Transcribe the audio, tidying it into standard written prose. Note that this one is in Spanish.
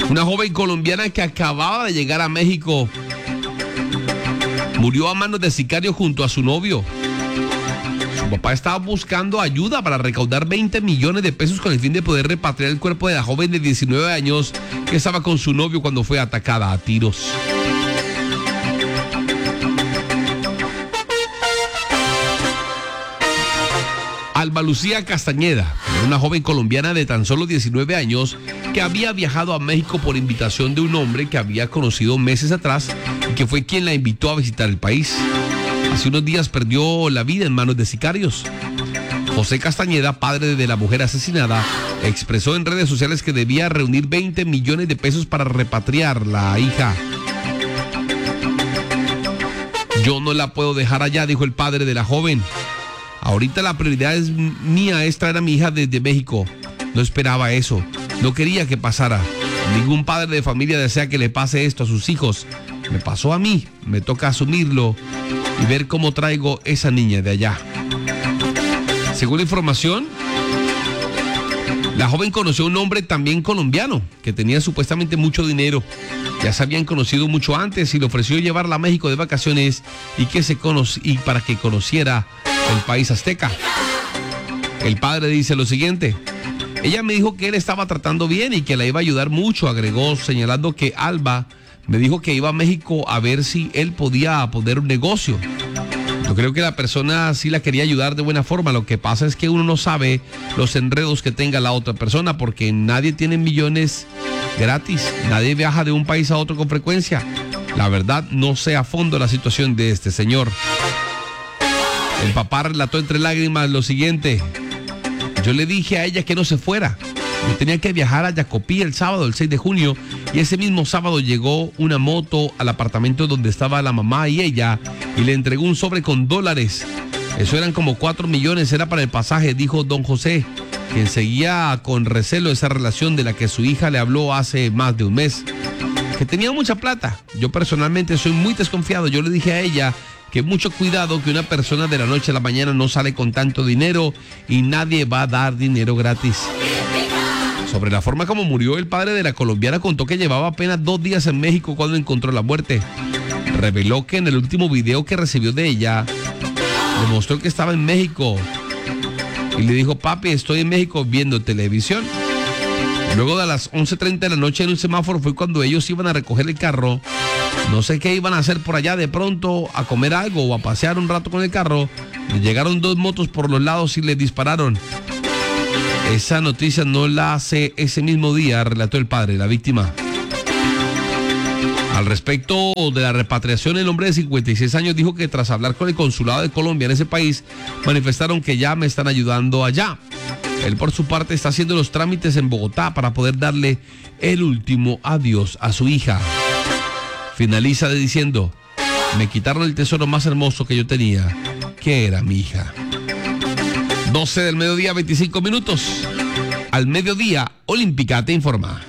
Una joven colombiana que acababa de llegar a México murió a manos de sicarios junto a su novio. Su papá estaba buscando ayuda para recaudar 20 millones de pesos con el fin de poder repatriar el cuerpo de la joven de 19 años que estaba con su novio cuando fue atacada a tiros. Alba Lucía Castañeda, una joven colombiana de tan solo 19 años que había viajado a México por invitación de un hombre que había conocido meses atrás y que fue quien la invitó a visitar el país. Hace unos días perdió la vida en manos de sicarios. José Castañeda, padre de la mujer asesinada, expresó en redes sociales que debía reunir 20 millones de pesos para repatriar la hija. Yo no la puedo dejar allá, dijo el padre de la joven. Ahorita la prioridad mía es traer a mi hija desde México. No esperaba eso. No quería que pasara. Ningún padre de familia desea que le pase esto a sus hijos. Me pasó a mí. Me toca asumirlo y ver cómo traigo esa niña de allá. Según la información, la joven conoció a un hombre también colombiano que tenía supuestamente mucho dinero. Ya se habían conocido mucho antes y le ofreció llevarla a México de vacaciones y para que conociera el país azteca. El padre dice lo siguiente: ella me dijo que él estaba tratando bien y que la iba a ayudar mucho, agregó, señalando que Alba me dijo que iba a México a ver si él podía poner un negocio. Yo creo que la persona sí la quería ayudar de buena forma. Lo que pasa es que uno no sabe los enredos que tenga la otra persona, porque nadie tiene millones gratis, nadie viaja de un país a otro con frecuencia. La verdad, no sé a fondo la situación de este señor. El papá relató entre lágrimas lo siguiente: yo le dije a ella que no se fuera. Yo tenía que viajar a Jacopí el sábado, el 6 de junio, y ese mismo sábado llegó una moto al apartamento donde estaba la mamá y ella, y le entregó un sobre con dólares. Eso eran como 4 millones, era para el pasaje, dijo don José, quien seguía con recelo esa relación de la que su hija le habló hace más de un mes. Que tenía mucha plata. Yo personalmente soy muy desconfiado. Yo le dije a ella que mucho cuidado, que una persona de la noche a la mañana no sale con tanto dinero y nadie va a dar dinero gratis. Sobre la forma como murió, el padre de la colombiana contó que llevaba apenas 2 días en México cuando encontró la muerte. Reveló que en el último video que recibió de ella, le mostró que estaba en México y le dijo: papi, estoy en México viendo televisión. Luego de las 11:30 de la noche en un semáforo fue cuando ellos iban a recoger el carro. No sé qué iban a hacer por allá, de pronto a comer algo o a pasear un rato con el carro. Le llegaron 2 motos por los lados y le dispararon. Esa noticia no la hace ese mismo día, relató el padre de la víctima. Al respecto de la repatriación, el hombre de 56 años dijo que tras hablar con el consulado de Colombia en ese país, manifestaron que ya me están ayudando allá. Él por su parte está haciendo los trámites en Bogotá para poder darle el último adiós a su hija. Finaliza diciendo: me quitaron el tesoro más hermoso que yo tenía, que era mi hija. 12 del mediodía, 25 minutos. Al mediodía, Olímpica te informa.